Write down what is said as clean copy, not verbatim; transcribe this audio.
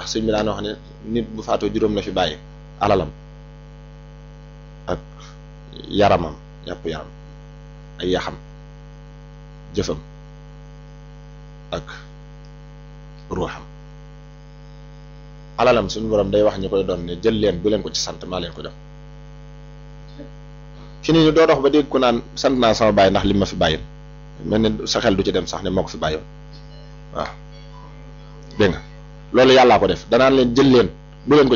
ndax sëñ bi daan wax ne nit bu faatoo juróom la fi bàyyi: alalam ak yaramam, yàpp yaram, ay yaxam, jëfam ak ruuxam. alalam suñu borom day wax ñu koy doon ne jël leen bu leen ko ci sant, maa leen ko jox. fi ni ñu doo dox ba dégg ko naan sant naa sama baay ndax li ma fi bàyyil, mel ne sa xel du ci dem sax ne moo ko fi bàyyoon. waaw dégg nga loolu yàllaa ko def, danaan leen jël leen bu leen ko